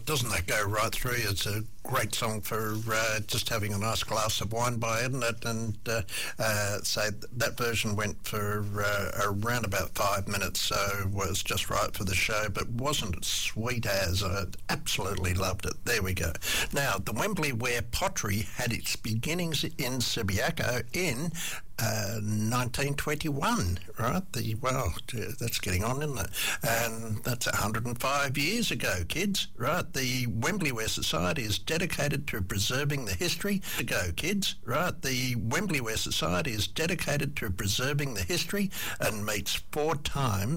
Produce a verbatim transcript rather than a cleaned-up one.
doesn't that go right through? It's a great song for uh, just having a nice glass of wine by, isn't it? And uh, uh, so that version went for uh, around about five minutes, so was just right for the show, but wasn't sweet as. I absolutely loved it. There we go. Now, the Wembley Ware Pottery had its beginnings in Subiaco in Uh, nineteen twenty-one, right? The well, that's getting on, isn't it? And that's one hundred five years ago, kids, right? The Wembley Ware Society is dedicated to preserving the history. Ago, kids, right? The Wembley Ware Society is dedicated to preserving the history and meets four times